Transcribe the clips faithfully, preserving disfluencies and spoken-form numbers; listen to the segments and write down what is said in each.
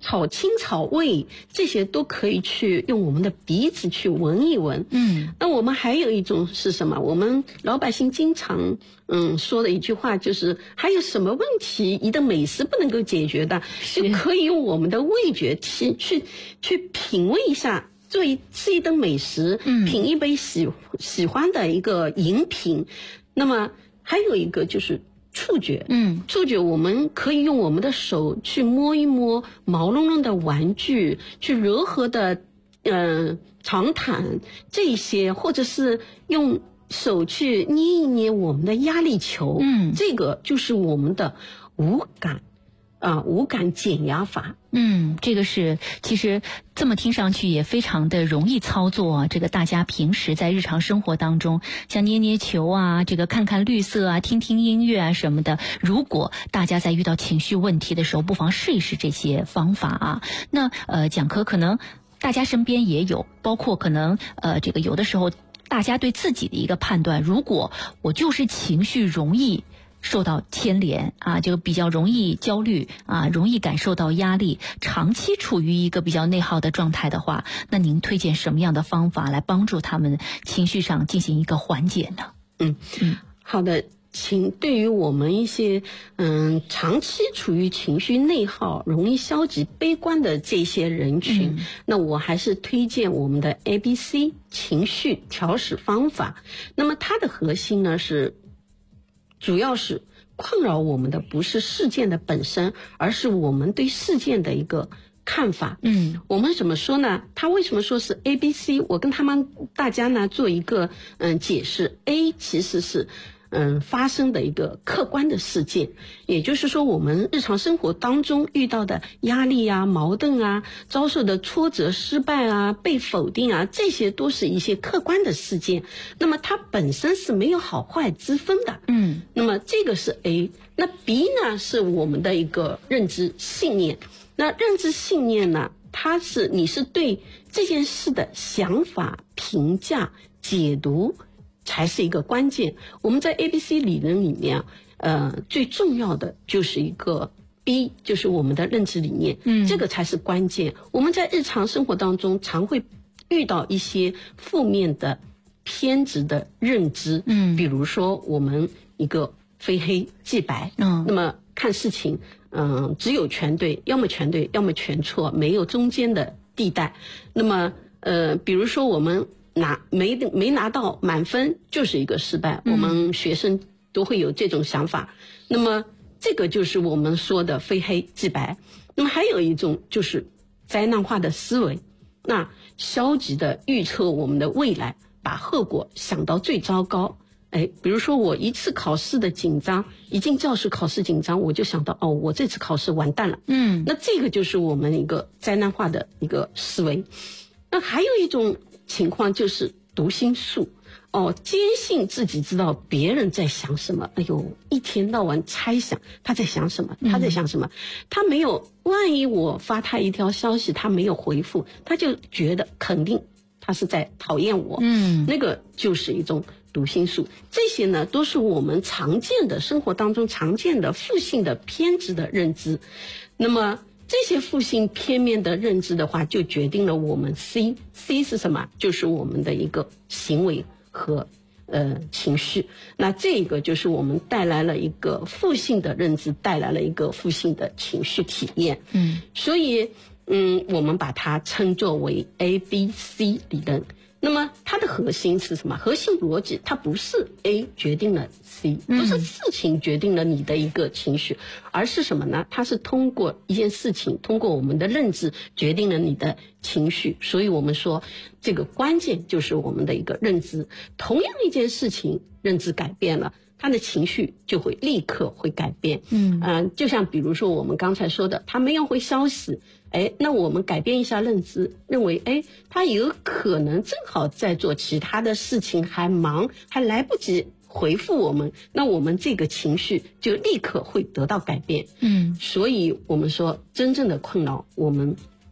草青草味，这些都可以去用我们的鼻子去闻一闻。嗯，那我们还有一种是什么？我们老百姓经常嗯说的一句话就是，还有什么问题你的美食不能够解决的，就可以用我们的味觉去去去品味一下。作为吃一顿美食，嗯，品一杯喜喜欢的一个饮品。那么还有一个就是触觉，嗯，触觉我们可以用我们的手去摸一摸毛茸茸的玩具，去柔和的呃长毯这些，或者是用手去捏一捏我们的压力球，嗯，这个就是我们的五感啊，五感减压法。 嗯，这个是其实这么听上去也非常的容易操作啊。这个大家平时在日常生活当中，像捏捏球啊，这个看看绿色啊，听听音乐啊什么的，如果大家在遇到情绪问题的时候，不妨试一试这些方法啊。那呃，讲课可能大家身边也有，包括可能呃，这个有的时候大家对自己的一个判断，如果我就是情绪容易受到牵连啊，这个比较容易焦虑啊，容易感受到压力，长期处于一个比较内耗的状态的话，那您推荐什么样的方法来帮助他们情绪上进行一个缓解呢？ 嗯嗯，好的。情对于我们一些嗯长期处于情绪内耗、容易消极悲观的这些人群，嗯、那我还是推荐我们的 A B C 情绪调试方法。那么它的核心呢是，主要是困扰我们的不是事件的本身，而是我们对事件的一个看法。嗯，我们怎么说呢？他为什么说是 A B C？ 我跟他们大家呢做一个嗯解释。A 其实是嗯发生的一个客观的事件，也就是说我们日常生活当中遇到的压力啊、矛盾啊、遭受的挫折、失败啊、被否定啊，这些都是一些客观的事件。那么它本身是没有好坏之分的。嗯，那么这个是 A。那 B 呢是我们的一个认知信念。那认知信念呢，它是你是对这件事的想法、评价、解读才是一个关键。我们在 A B C 理论里面，呃，最重要的就是一个 B， 就是我们的认知理念，嗯，这个才是关键。我们在日常生活当中常会遇到一些负面的偏执的认知，嗯，比如说我们一个非黑即白，嗯，那么看事情，嗯，只有全对，要么全对，要么全错，没有中间的地带。那么，呃，比如说我们拿没没拿到满分就是一个失败，嗯、我们学生都会有这种想法。那么这个就是我们说的非黑即白。那么还有一种就是灾难化的思维，那消极的预测我们的未来，把后果想到最糟糕。哎，比如说我一次考试的紧张，一进教室考试紧张，我就想到哦，我这次考试完蛋了。嗯，那这个就是我们一个灾难化的一个思维。那还有一种情况就是读心术，哦，坚信自己知道别人在想什么，哎呦，一天到晚猜想他在想什么，他在想什么，嗯、他没有，万一我发他一条消息，他没有回复，他就觉得肯定他是在讨厌我。嗯，那个就是一种读心术。这些呢都是我们常见的生活当中常见的负性的偏执的认知。那么这些负性片面的认知的话，就决定了我们 C C 是什么？就是我们的一个行为和呃情绪。那这个就是我们带来了一个负性的认知，带来了一个负性的情绪体验。嗯，所以嗯，我们把它称作为 A B C 理论。那么它的核心是什么？核心逻辑它不是 A 决定了 C， 不是事情决定了你的一个情绪，而是什么呢？它是通过一件事情，通过我们的认知决定了你的情绪。所以我们说这个关键就是我们的一个认知。同样一件事情，认知改变了，他的情绪就会立刻会改变。嗯、呃、就像比如说我们刚才说的，他没有回消息，哎，那我们改变一下认知，认为哎，他有可能正好在做其他的事情，还忙，还来不及回复我们，那我们这个情绪就立刻会得到改变。嗯，所以我们说真正的困扰，我们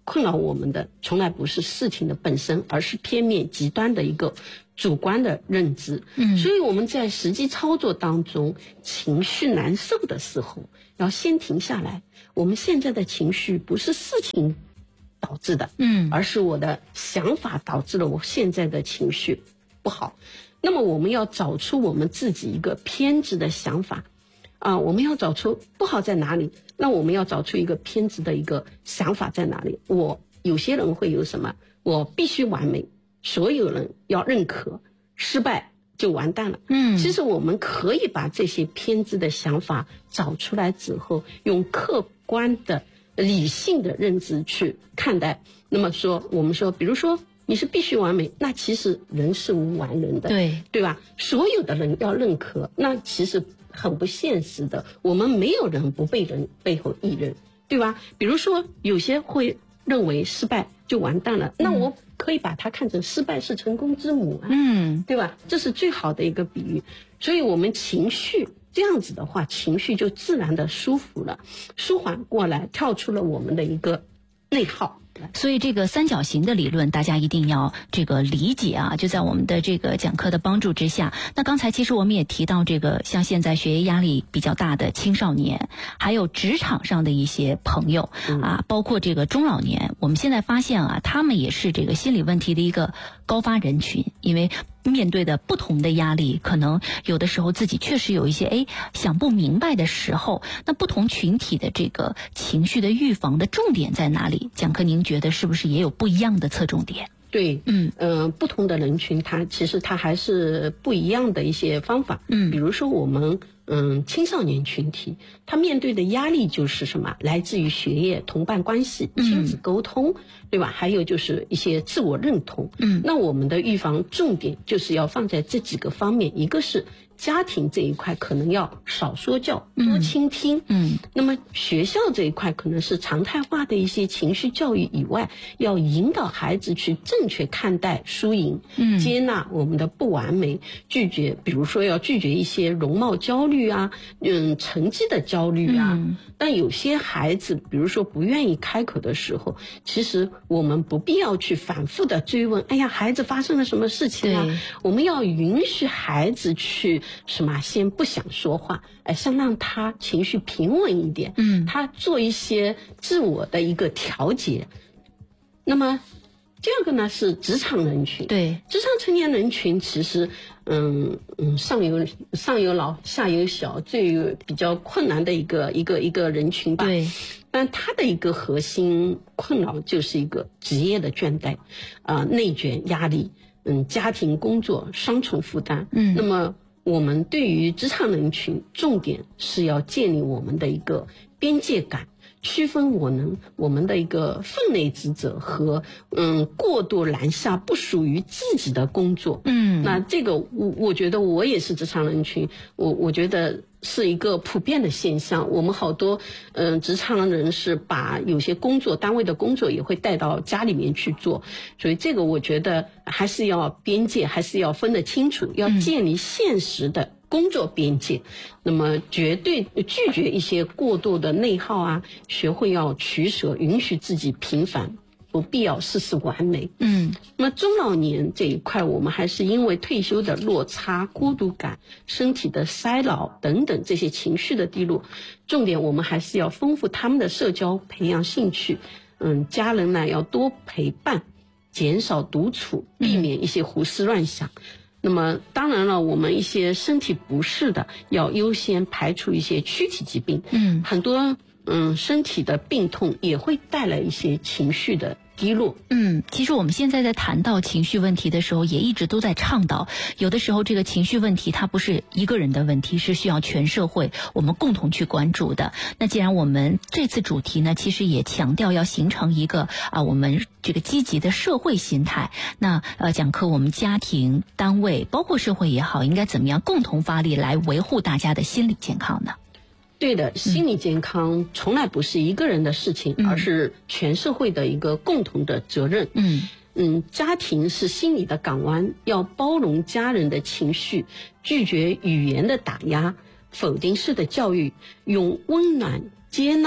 困扰我们的从来不是事情的本身，而是片面极端的一个主观的认知。 嗯， 所以我们在实际操作当中，情绪难受的时候，要先停下来。我们现在的情绪不是事情导致的， 嗯， 而是我的想法导致了我现在的情绪不好。那么我们要找出我们自己一个偏执的想法。啊，我们要找出不好在哪里，那我们要找出一个偏执的一个想法在哪里。我有些人会有什么，我必须完美，所有人要认可，失败就完蛋了。 嗯， 其实我们可以把这些偏执的想法找出来之后，用客观的理性的认知去看待。那么说我们说比如说你是必须完美，那其实人是无完人的， 对对吧？所有的人要认可，那其实很不现实的。我们没有人不被人背后议论，对吧？比如说有些会认为失败就完蛋了，那我可以把它看成失败是成功之母啊， 嗯， 对吧？这是最好的一个比喻。所以我们情绪这样子的话，情绪就自然的舒服了，舒缓过来，跳出了我们的一个内耗。 所以这个三角形的理论大家一定要这个理解啊，就在我们的这个讲课的帮助之下。那刚才其实我们也提到这个像现在学业压力比较大的青少年，还有职场上的一些朋友啊，包括这个中老年，我们现在发现啊，他们也是这个心理问题的一个高发人群，因为面对的不同的压力，可能有的时候自己确实有一些哎想不明白的时候，那不同群体的这个情绪的预防的重点在哪里？讲课您觉得是不是也有不一样的侧重点？ 对， 嗯呃，不同的人群，它其实它还是不一样的一些方法。 嗯， 比如说我们嗯青少年群体，他面对的压力就是什么？来自于学业、同伴关系、亲子沟通，嗯、对吧？还有就是一些自我认同。 嗯， 那我们的预防重点就是要放在这几个方面，一个是家庭这一块可能要少说教，多倾听。 嗯， 那么学校这一块可能是常态化的一些情绪教育以外，要引导孩子去正确看待输赢， 嗯， 接纳我们的不完美，拒绝，比如说要拒绝一些容貌焦虑啊，嗯，成绩的焦虑啊。嗯、但有些孩子，比如说不愿意开口的时候，其实我们不必要去反复的追问，哎呀，孩子发生了什么事情啊？我们要允许孩子去什么，先不想说话，哎，先让他情绪平稳一点，嗯，他做一些自我的一个调节。那么第二个呢是职场人群， 对， 职场成年人群其实，嗯嗯，上有上有老下有小，最比较困难的一个一个一个人群吧。 对， 但他的一个核心困扰就是一个职业的倦怠，啊、呃，内卷压力，嗯，家庭工作双重负担，嗯，那么我们对于职场人群，重点是要建立我们的一个边界感。区分我能我们的一个分内职责和嗯过度揽下不属于自己的工作。嗯，那这个我我觉得我也是职场人群，我我觉得是一个普遍的现象。我们好多嗯、呃、职场人是把有些工作单位的工作也会带到家里面去做，所以这个我觉得还是要边界还是要分得清楚，要建立现实的工作边界，那么绝对拒绝一些过度的内耗啊，学会要取舍，允许自己平凡，不必要事事完美。嗯，那么中老年这一块，我们还是因为退休的落差、孤独感、身体的衰老等等这些情绪的低落，重点我们还是要丰富他们的社交，培养兴趣。嗯，家人呢要多陪伴，减少独处，避免一些胡思乱想。嗯，那么当然了，我们一些身体不适的要优先排除一些躯体疾病。嗯，很多嗯身体的病痛也会带来一些情绪的低落。 嗯，其实我们现在在谈到情绪问题的时候，也一直都在倡导，有的时候这个情绪问题它不是一个人的问题，是需要全社会我们共同去关注的。那既然我们这次主题呢，其实也强调要形成一个啊我们这个积极的社会心态。那呃讲课我们家庭、单位包括社会也好，应该怎么样共同发力来维护大家的心理健康呢？ 对的，心理健康从来不是一个人的事情，嗯、而是全社会的一个共同的责任。嗯嗯，家庭是心理的港湾，要包容家人的情绪，拒绝语言的打压、否定式的教育，用温暖、接纳、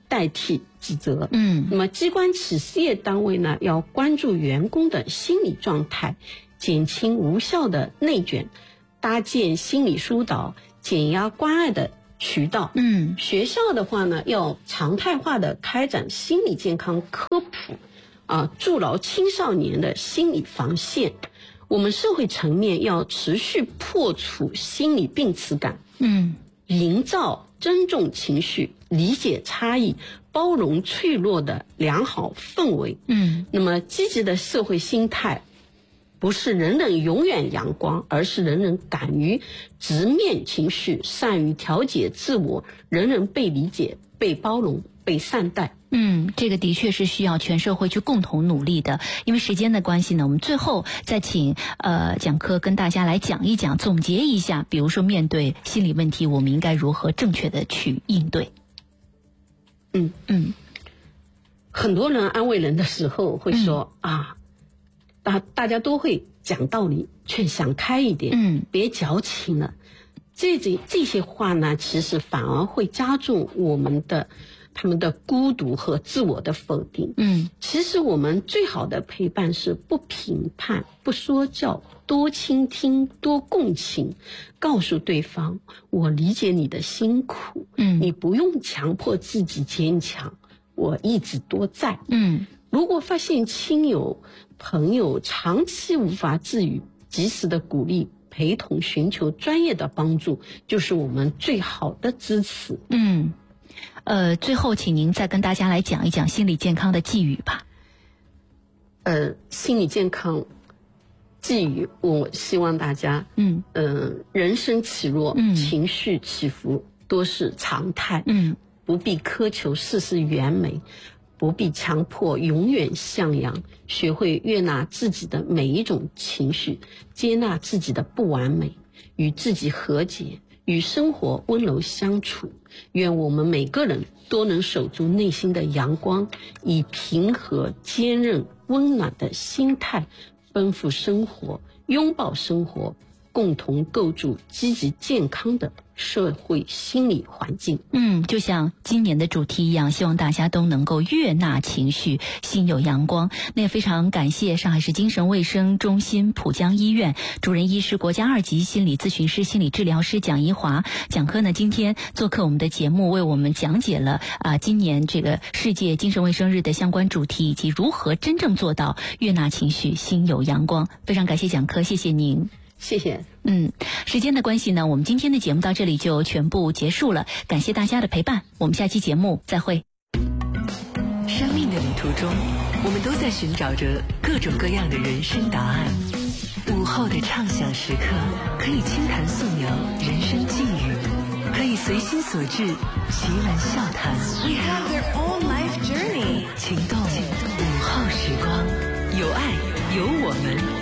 代替指责。 嗯， 那么机关企事业单位呢，要关注员工的心理状态，减轻无效的内卷，搭建心理疏导、减压关爱的渠道。 嗯， 学校的话呢，要常态化的开展心理健康科普，啊，筑牢青少年的心理防线。我们社会层面要持续破除心理病耻感， 嗯， 营造尊重情绪、理解差异、包容脆弱的良好氛围。 嗯， 那么积极的社会心态，不是人人永远阳光，而是人人敢于直面情绪，善于调节自我，人人被理解、被包容、被善待。 嗯，这个的确是需要全社会去共同努力的。因为时间的关系呢，我们最后再请呃讲课跟大家来讲一讲，总结一下，比如说面对心理问题，我们应该如何正确的去应对。 嗯嗯，很多人安慰人的时候会说、嗯、啊，大大家都会讲道理，劝想开一点，嗯，别矫情了。这这这些话呢，其实反而会加重我们的。他们的孤独和自我的否定。嗯，其实我们最好的陪伴是不评判、不说教，多倾听、多共情，告诉对方我理解你的辛苦，嗯，你不用强迫自己坚强，我一直都在。嗯，如果发现亲友、朋友长期无法自愈，及时的鼓励、陪同，寻求专业的帮助，就是我们最好的支持。 嗯。呃，最后请您再跟大家来讲一讲心理健康的寄语吧。 呃，心理健康寄语，我希望大家，嗯，呃，人生起落，嗯，情绪起伏都是常态，嗯，不必苛求事事完美，不必强迫永远向阳，学会悦纳自己的每一种情绪，接纳自己的不完美，与自己和解。与生活温柔相处，愿我们每个人都能守住内心的阳光，以平和、坚韧、温暖的心态奔赴生活，拥抱生活，共同构筑积极健康的社会心理环境。 嗯，就像今年的主题一样，希望大家都能够悦纳情绪，心有阳光。那也非常感谢上海市精神卫生中心浦江医院主任医师、国家二级心理咨询师、心理治疗师蒋怡华讲课呢，今天做客我们的节目，为我们讲解了啊、呃、今年这个世界精神卫生日的相关主题，以及如何真正做到悦纳情绪，心有阳光。非常感谢讲课，谢谢您。 谢谢。 嗯，时间的关系呢，我们今天的节目到这里就全部结束了。感谢大家的陪伴，我们下期节目再会。 生命的旅途中，我们都在寻找着各种各样的人生答案。午后的畅想时刻，可以轻谈素描人生际遇，可以随心所至奇闻笑谈。 We have their own life journey. 情动午后时光，有爱有我们。